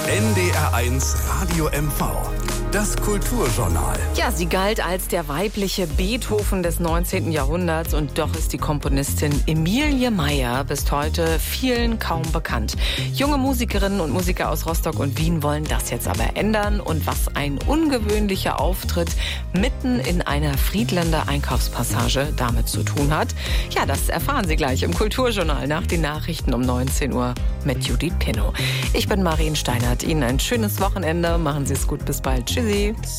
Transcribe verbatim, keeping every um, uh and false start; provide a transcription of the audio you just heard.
N D R eins Radio M V. Das Kulturjournal. Ja, sie galt als der weibliche Beethoven des neunzehnten Jahrhunderts und doch ist die Komponistin Emilie Meier bis heute vielen kaum bekannt. Junge Musikerinnen und Musiker aus Rostock und Wien wollen das jetzt aber ändern und was ein ungewöhnlicher Auftritt mitten in einer Friedländer Einkaufspassage damit zu tun hat, ja, das erfahren Sie gleich im Kulturjournal nach den Nachrichten um neunzehn Uhr mit Judith Pinnow. Ich bin Marien Steinert. Ihnen ein schönes Wochenende. Machen Sie es gut. Bis bald. Tschüssi.